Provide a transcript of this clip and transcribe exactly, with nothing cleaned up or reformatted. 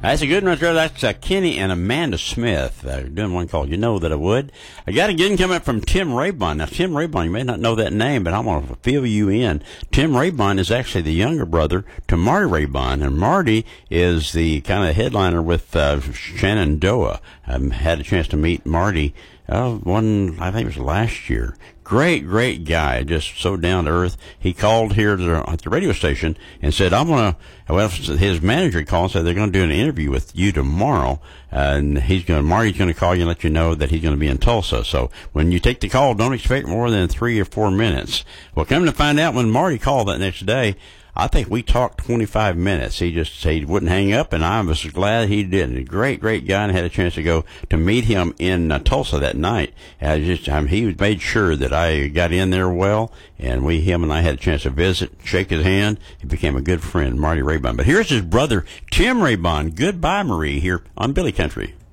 That's a good one right there. That's uh, Kenny and Amanda Smith uh, doing one called You Know That I Would. I got again coming up from Tim Raybon. Now, Tim Raybon, you may not know that name, but I'm going to fill you in. Tim Raybon is actually the younger brother to Marty Raybon, and Marty is the kind of headliner with uh, Shenandoah. I had a chance to meet Marty uh, one, I think it was last year. Great, great guy, just so down to earth. He called here to the, at the radio station and said, I'm going to, well, his manager called and said they're going to do an interview with you tomorrow. Uh, and he's going to, Marty's going to call you and let you know that he's going to be in Tulsa. So when you take the call, don't expect more than three or four minutes. Well, come to find out, when Marty called that next day, I think we talked twenty-five minutes. He just said he wouldn't hang up, and I was glad he did. A great, great guy, and I had a chance to go to meet him in uh, Tulsa that night. And I just, um, he made sure that I got in there well, and we, him and I had a chance to visit, shake his hand. He became a good friend, Marty Raybon. But here's his brother, Tim Raybon. Goodbye, Marie, here on Billy Country.